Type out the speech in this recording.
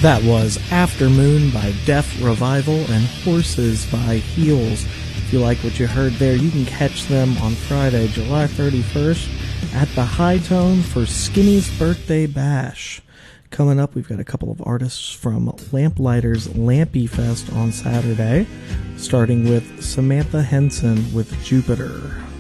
That was Aftermoon by Deaf Revival and Horses by Heels. If you like what you heard there, you can catch them on Friday, July 31st at the High Tone for Skinny's Birthday Bash. Coming up, we've got a couple of artists from Lamplighter's Lampy Fest on Saturday, starting with Samantha Henson with Jupiter.